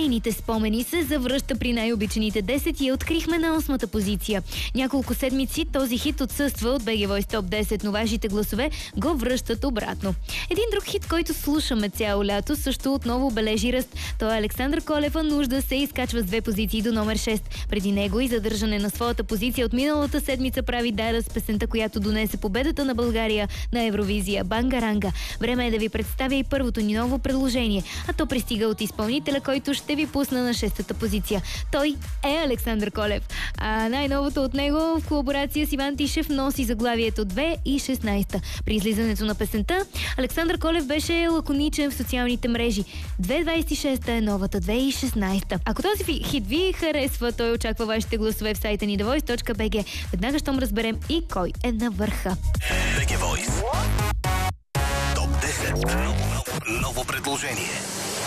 Нейните спомени се завръща при най-обичаните 10 и я открихме на 8-та позиция. Няколко седмици този хит отсъства от BG Voice Top 10, но вашите гласове го връщат обратно. Един друг хит, който слушаме цяло лято, също отново бележи ръст. Той е Александър Колев, Нужда се изкачва с 2 позиции до номер 6. Преди него и задържане на своята позиция от миналата седмица прави Дара с песента, която донесе победата на България на Евровизия, Бангаранга. Време е да ви представя и първото ни ново предложение, а то пристига от изпълнителя, който ще ви пусна на 6-та позиция. Той е Александър Колев. А най-новото от него в колаборация с Иван Тишев носи заглавието 2016. При излизането на песента Александър Колев беше лаконичен в социалните мрежи. 2026 е новата 2016. Ако този хит ви харесва, той очаква вашите гласове в сайта ни thevoice.bg. Веднага щом разберем и кой е на върха. BG Voice Топ 10. Ново предложение.